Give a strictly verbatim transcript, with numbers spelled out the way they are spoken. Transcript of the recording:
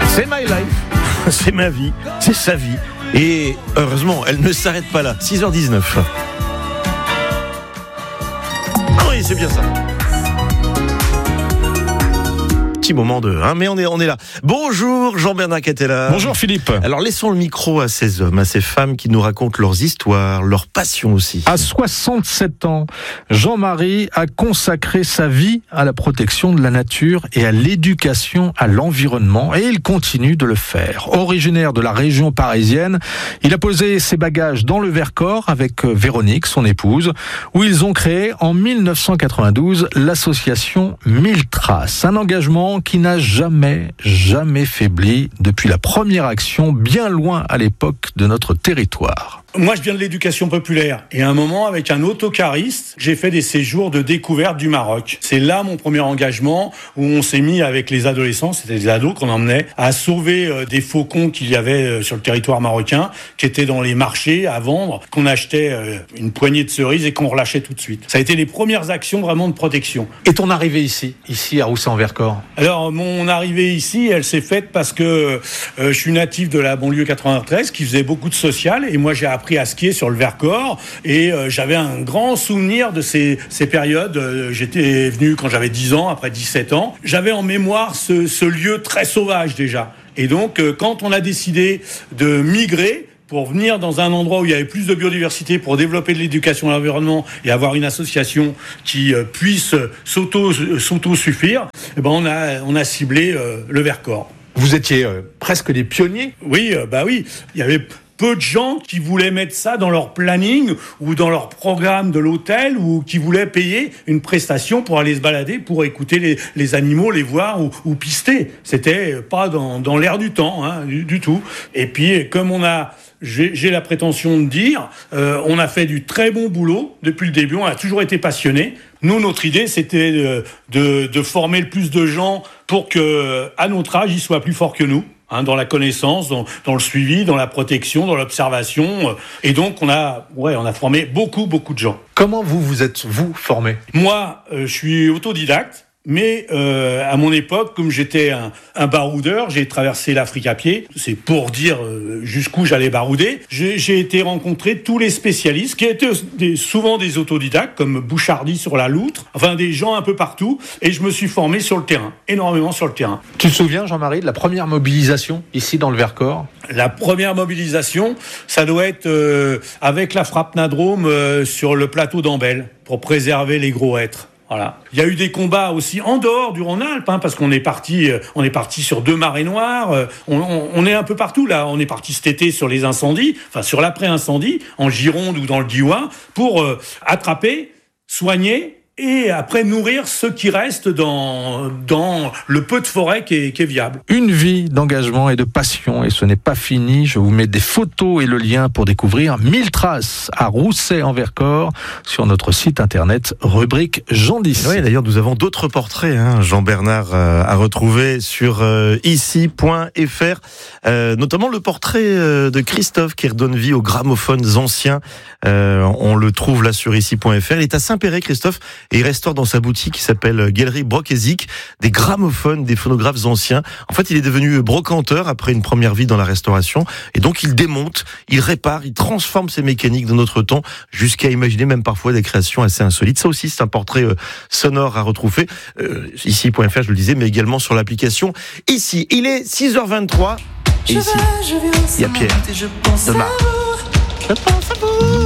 C'est my life, c'est ma vie, c'est sa vie. Et heureusement, elle ne s'arrête pas là. six heures dix-neuf. Oui, c'est bien ça. Petit moment de, hein, mais on est, on est là. Bonjour Jean-Bernard Catella. Bonjour Philippe. Alors laissons le micro à ces hommes, à ces femmes qui nous racontent leurs histoires, leurs passions aussi. À soixante-sept ans, Jean-Marie a consacré sa vie à la protection de la nature et à l'éducation à l'environnement, et il continue de le faire. Originaire de la région parisienne, il a posé ses bagages dans le Vercors avec Véronique, son épouse, où ils ont créé en dix-neuf cent quatre-vingt-douze l'association Mille Traces, un engagement qui n'a jamais, jamais faibli depuis la première action, bien loin à l'époque de notre territoire. Moi, je viens de l'éducation populaire. Et à un moment, avec un autocariste, j'ai fait des séjours de découverte du Maroc. C'est là mon premier engagement, où on s'est mis avec les adolescents, c'était des ados qu'on emmenait, à sauver euh, des faucons qu'il y avait euh, sur le territoire marocain, qui étaient dans les marchés à vendre, qu'on achetait euh, une poignée de cerises et qu'on relâchait tout de suite. Ça a été les premières actions vraiment de protection. Et ton arrivée ici, ici à Rousset-en-Vercors? Alors, mon arrivée ici, elle s'est faite parce que euh, je suis natif de la banlieue quatre-vingt-treize, qui faisait beaucoup de social, et moi j'ai appris à skier sur le Vercors, et euh, j'avais un grand souvenir de ces, ces périodes. Euh, j'étais venu quand j'avais dix ans, après dix-sept ans. J'avais en mémoire ce, ce lieu très sauvage déjà. Et donc, euh, quand on a décidé de migrer, pour venir dans un endroit où il y avait plus de biodiversité, pour développer de l'éducation à l'environnement et avoir une association qui euh, puisse s'auto, s'auto-suffire, eh ben on a, on a ciblé euh, le Vercors. Vous étiez euh, presque des pionniers. Oui, euh, bah oui. Il y avait peu de gens qui voulaient mettre ça dans leur planning ou dans leur programme de l'hôtel, ou qui voulaient payer une prestation pour aller se balader, pour écouter les, les animaux, les voir ou, ou pister. C'était pas dans, dans l'air du temps, hein, du, du tout. Et puis, comme on a... J'ai, j'ai la prétention de dire, euh, on a fait du très bon boulot depuis le début, on a toujours été passionnés. Nous, notre idée, c'était de, de, de former le plus de gens pour que, à notre âge, ils soient plus forts que nous, hein, dans la connaissance, dans, dans le suivi, dans la protection, dans l'observation. Et donc, on a, ouais, on a formé beaucoup, beaucoup de gens. Comment vous vous êtes, vous, formé? Moi, euh, je suis autodidacte. Mais euh, à mon époque, comme j'étais un, un baroudeur, j'ai traversé l'Afrique à pied. C'est pour dire euh, jusqu'où j'allais barouder. J'ai, j'ai été rencontrer tous les spécialistes, qui étaient des, souvent des autodidactes, comme Bouchardy sur la loutre, enfin des gens un peu partout. Et je me suis formé sur le terrain, énormément sur le terrain. Tu te souviens, Jean-Marie, de la première mobilisation ici dans le Vercors? La première mobilisation, ça doit être euh, avec la Frappnadrome euh, sur le plateau d'Ambel, pour préserver les gros hêtres. Voilà. Il y a eu des combats aussi en dehors du Rhône-Alpes, hein, parce qu'on est parti, euh, on est parti sur deux marées noires. Euh, on, on, on est un peu partout là. On est parti cet été sur les incendies, enfin sur l'après-incendie, en Gironde ou dans le Diois, pour euh, attraper, soigner et après nourrir ceux qui restent dans, dans le peu de forêt qui est, qui est viable. Une vie d'engagement et de passion, et ce n'est pas fini. Je vous mets des photos et le lien pour découvrir Mille Traces à Rousset-en-Vercors sur notre site internet, rubrique Jean dix. Oui, d'ailleurs, nous avons d'autres portraits, hein, Jean-Bernard, euh, à retrouver sur euh, ici point f r, euh, notamment le portrait euh, de Christophe qui redonne vie aux gramophones anciens. Euh, on le trouve là sur ici point f r. Il est à Saint-Péret, Christophe, et il restaure dans sa boutique qui s'appelle Galerie Brock et Zick des gramophones, des phonographes anciens. En fait, il est devenu brocanteur après une première vie dans la restauration, et donc il démonte, il répare, il transforme ses mécaniques de notre temps jusqu'à imaginer même parfois des créations assez insolites. Ça aussi, c'est un portrait euh, sonore à retrouver euh, ici point f r, je le disais, mais également sur l'application Ici. Il est six heures vingt-trois et ici, il y a Pierre de Mar. Je pense à vous.